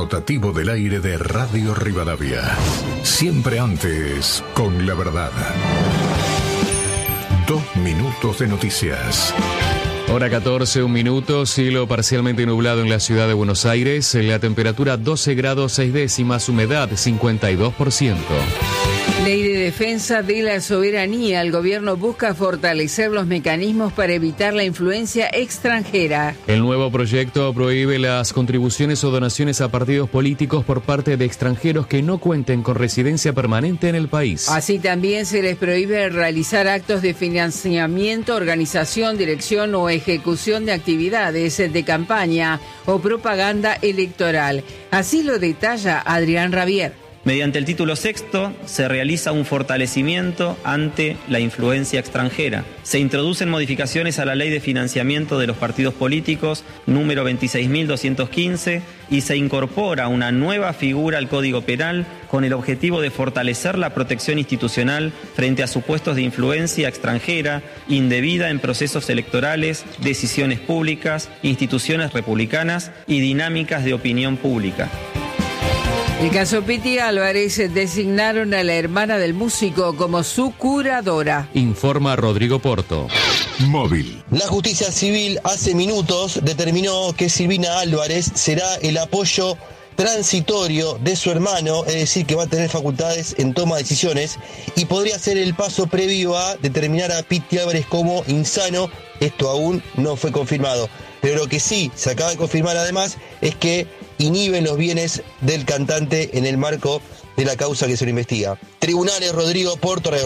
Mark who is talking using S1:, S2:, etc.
S1: rotativo del aire de Radio Rivadavia. Siempre antes, con la verdad. 2 minutos de noticias.
S2: Hora 14, 1 minuto, cielo parcialmente nublado en la ciudad de Buenos Aires, la temperatura 12 grados 6 décimas, humedad 52%.
S3: Ley de defensa de la soberanía. El gobierno busca fortalecer los mecanismos para evitar la influencia extranjera.
S2: El nuevo proyecto prohíbe las contribuciones o donaciones a partidos políticos por parte de extranjeros que no cuenten con residencia permanente en el país.
S3: Así también se les prohíbe realizar actos de financiamiento, organización, dirección o ejecución de actividades de campaña o propaganda electoral. Así lo detalla Adrián Rabier.
S4: Mediante el título sexto se realiza un fortalecimiento ante la influencia extranjera. Se introducen modificaciones a la Ley de Financiamiento de los Partidos Políticos, número 26.215, y se incorpora una nueva figura al Código Penal con el objetivo de fortalecer la protección institucional frente a supuestos de influencia extranjera indebida en procesos electorales, decisiones públicas, instituciones republicanas y dinámicas de opinión pública.
S3: El caso Piti Álvarez designaron a la hermana del músico como su curadora.
S2: Informa Rodrigo Porto.
S1: Móvil.
S5: La justicia civil hace minutos determinó que Silvina Álvarez será el apoyo transitorio de su hermano, es decir, que va a tener facultades en toma de decisiones y podría ser el paso previo a determinar a Piti Álvarez como insano. Esto aún no fue confirmado, pero lo que sí se acaba de confirmar además es que inhiben los bienes del cantante en el marco de la causa que se lo investiga. Tribunales, Rodrigo Porto.